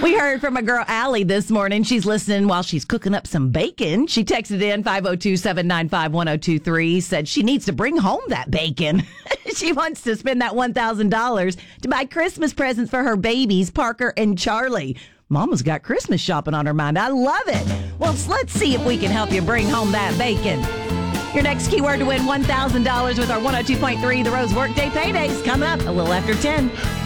We heard from a girl, Allie, this morning. She's listening while she's cooking up some bacon. She texted in 502-795-1023, said she needs to bring home that bacon. She wants to spend that $1,000 to buy Christmas presents for her babies, Parker and Charlie. Mama's got Christmas shopping on her mind. I love it. Well, let's see if we can help you bring home that bacon. Your next keyword to win $1,000 with our 102.3 The Rose Workday Paydays coming up a little after 10.